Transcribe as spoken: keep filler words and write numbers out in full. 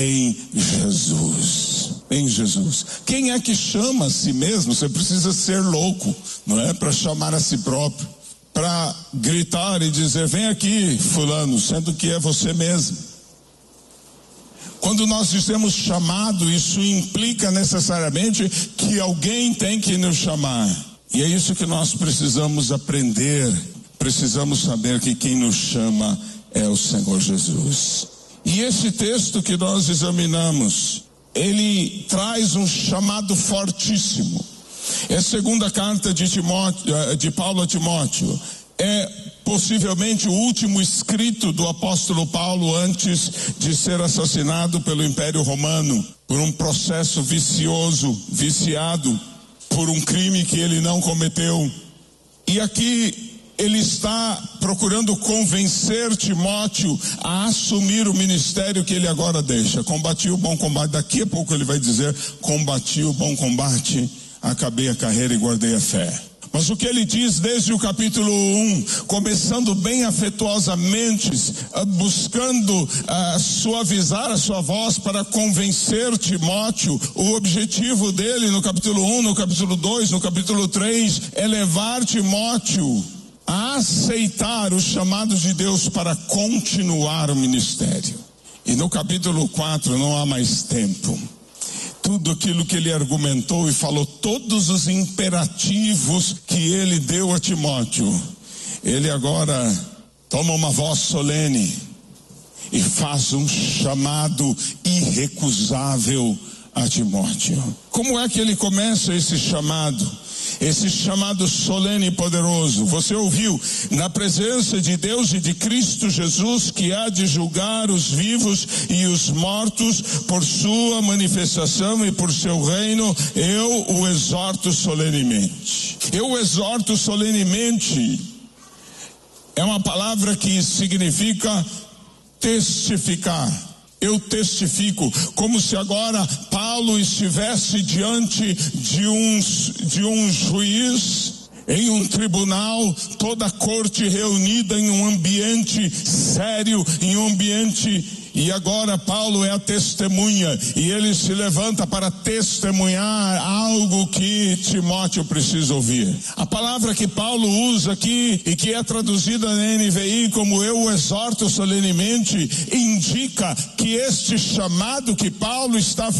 em Jesus. Em Jesus. Quem é que chama a si mesmo? Você precisa ser louco, não é? Para chamar a si próprio. Para gritar e dizer, vem aqui, fulano, sendo que é você mesmo. Quando nós dizemos chamado, isso implica necessariamente que alguém tem que nos chamar. E é isso que nós precisamos aprender. Precisamos saber que quem nos chama é o Senhor Jesus. E esse texto que nós examinamos, ele traz um chamado fortíssimo. É a segunda carta de, Timóteo, de Paulo a Timóteo. É possivelmente o último escrito do apóstolo Paulo antes de ser assassinado pelo Império Romano, por um processo vicioso, viciado, por um crime que ele não cometeu. E aqui ele está procurando convencer Timóteo a assumir o ministério que ele agora deixa. Combati o bom combate. Daqui a pouco ele vai dizer, combati o bom combate, acabei a carreira e guardei a fé. Mas o que ele diz desde o capítulo um, começando bem afetuosamente, buscando uh, suavizar a sua voz para convencer Timóteo, o objetivo dele no capítulo um, no capítulo dois, no capítulo três, é levar Timóteo a aceitar os chamados de Deus para continuar o ministério. E no capítulo quatro não há mais tempo. Tudo aquilo que ele argumentou e falou, todos os imperativos que ele deu a Timóteo, ele agora toma uma voz solene e faz um chamado irrecusável a Timóteo. Como é que ele começa esse chamado? Esse chamado solene e poderoso. Você ouviu, na presença de Deus e de Cristo Jesus, que há de julgar os vivos e os mortos por sua manifestação e por seu reino, eu o exorto solenemente. Eu o exorto solenemente. É uma palavra que significa testificar. Eu testifico, como se agora Paulo estivesse diante de um, de um juiz, em um tribunal, toda a corte reunida em um ambiente sério, em um ambiente... E agora Paulo é a testemunha, e ele se levanta para testemunhar algo que Timóteo precisa ouvir. A palavra que Paulo usa aqui, e que é traduzida na N V I como eu o exorto solenemente, indica que este chamado que Paulo está